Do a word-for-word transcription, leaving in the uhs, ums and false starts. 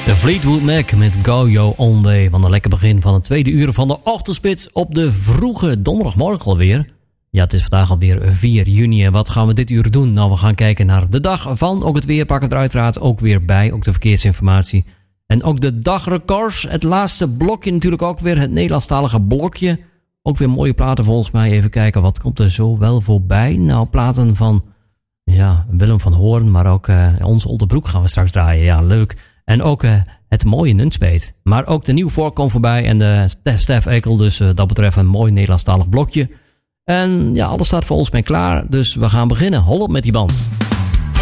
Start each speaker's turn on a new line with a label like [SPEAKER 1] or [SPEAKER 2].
[SPEAKER 1] De Fleetwood Mac met Go Your Own Way. Van een lekker begin van het tweede uur van de ochtendspits op de vroege donderdagmorgen alweer. Ja, het is vandaag alweer vier juni. En wat gaan we dit uur doen? Nou, we gaan kijken naar de dag van. Ook het weer pakken we er uiteraard ook weer bij. Ook de verkeersinformatie. En ook de dagrecords. Het laatste blokje natuurlijk ook weer. Het Nederlandstalige blokje. Ook weer mooie platen volgens mij. Even kijken, wat komt er zo wel voorbij? Nou, platen van ja, Willem van Hoorn. Maar ook uh, onze Oldenbroek gaan we straks draaien. Ja, leuk. En ook uh, het mooie Nunspeet. Maar ook de nieuwe Vork komt voorbij. En de Stef Ekel. Dus uh, dat betreft een mooi Nederlandstalig blokje. En ja, alles staat voor ons mee klaar. Dus we gaan beginnen. Hol op met die band.